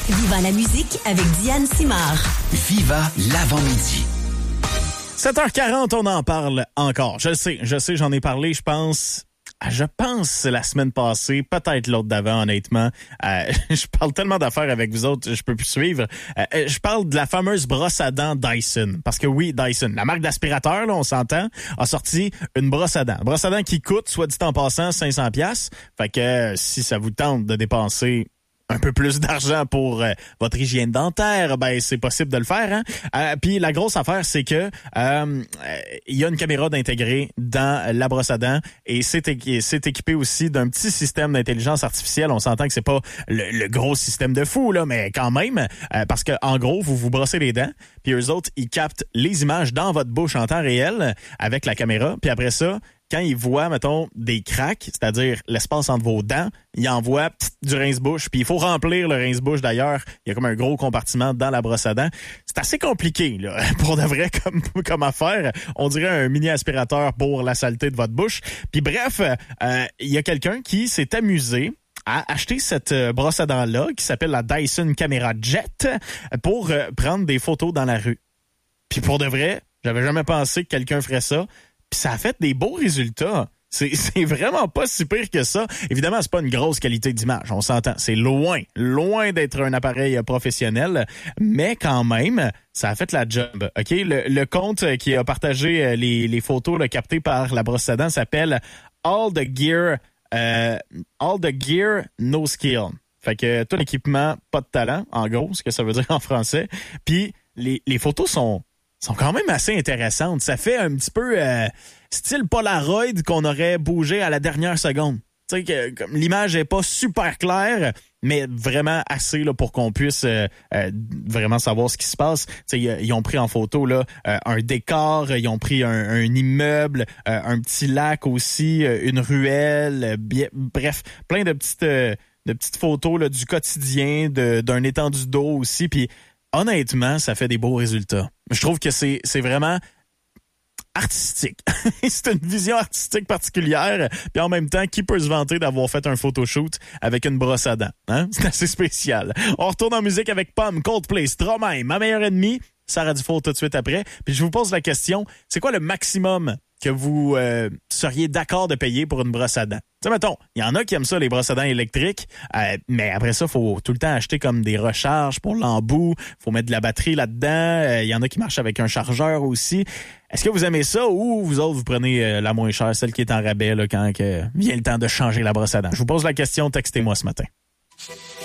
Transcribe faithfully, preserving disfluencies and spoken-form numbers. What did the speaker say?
Viva la musique avec Diane Simard. Viva l'avant-midi. sept heures quarante, on en parle encore. Je sais, je sais, j'en ai parlé, je pense... Je pense la semaine passée, peut-être l'autre d'avant, honnêtement. Euh, je parle tellement d'affaires avec vous autres, je peux plus suivre. Euh, je parle de la fameuse brosse à dents Dyson. Parce que oui, Dyson, la marque d'aspirateur, là, on s'entend, a sorti une brosse à dents. Une brosse à dents qui coûte, soit dit en passant, cinq cents dollars. Fait que euh, si ça vous tente de dépenser un peu plus d'argent pour euh, votre hygiène dentaire, ben c'est possible de le faire. Hein? Euh, Puis la grosse affaire, c'est que euh, il y a une caméra d'intégrer dans la brosse à dents et c'est, équ- c'est équipé aussi d'un petit système d'intelligence artificielle. On s'entend que c'est pas le, le gros système de fou, là, mais quand même, euh, parce que en gros, vous vous brossez les dents, puis eux autres, ils captent les images dans votre bouche en temps réel avec la caméra, puis après ça, quand il voit, mettons, des cracks, c'est-à-dire l'espace entre vos dents, il envoie p'tit, du rince-bouche. Puis il faut remplir le rince-bouche, d'ailleurs. Il y a comme un gros compartiment dans la brosse à dents. C'est assez compliqué, là, pour de vrai, comme, comme affaire. On dirait un mini-aspirateur pour la saleté de votre bouche. Puis bref, euh, il y a quelqu'un qui s'est amusé à acheter cette euh, brosse à dents-là, qui s'appelle la Dyson Camera Jet, pour euh, prendre des photos dans la rue. Puis pour de vrai, j'avais jamais pensé que quelqu'un ferait ça. Puis ça a fait des beaux résultats. C'est, c'est vraiment pas si pire que ça. Évidemment, c'est pas une grosse qualité d'image, on s'entend. C'est loin, loin d'être un appareil professionnel, mais quand même, ça a fait la job. Ok, le, le compte qui a partagé les, les photos là, captées par la brosse à dents s'appelle All the Gear, euh, All the Gear No Skill. Fait que tout l'équipement, pas de talent, en gros, ce que ça veut dire en français. Puis les, les photos sont sont quand même assez intéressantes. Ça fait un petit peu euh, style Polaroid qu'on aurait bougé à la dernière seconde. Tu sais, que comme l'image est pas super claire, mais vraiment assez là, pour qu'on puisse euh, euh, vraiment savoir ce qui se passe. Tu sais, ils ont pris en photo là euh, un décor, ils ont pris un, un immeuble, euh, un petit lac aussi, euh, une ruelle, euh, bien, bref, plein de petites euh, de petites photos là, du quotidien, de, d'un étendue d'eau aussi, puis honnêtement, ça fait des beaux résultats. Je trouve que c'est, c'est vraiment artistique. C'est une vision artistique particulière. Puis en même temps, qui peut se vanter d'avoir fait un photoshoot avec une brosse à dents? Hein? C'est assez spécial. On retourne en musique avec Pomme, Coldplay, Stromae, Ma meilleure ennemie. Sarah Dufour tout de suite après. Puis je vous pose la question, c'est quoi le maximum que vous euh, seriez d'accord de payer pour une brosse à dents? Tu sais, mettons, il y en a qui aiment ça, les brosses à dents électriques, euh, mais après ça, il faut tout le temps acheter comme des recharges pour l'embout, faut mettre de la batterie là-dedans, il euh, y en a qui marchent avec un chargeur aussi. Est-ce que vous aimez ça ou vous autres, vous prenez euh, la moins chère, celle qui est en rabais là, quand que vient le temps de changer la brosse à dents? Je vous pose la question, textez-moi ce matin.